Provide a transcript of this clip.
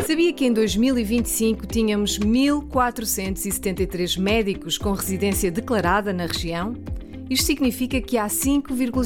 Sabia que em 2025 tínhamos 1.473 médicos com residência declarada na região? Isto significa que há 5,5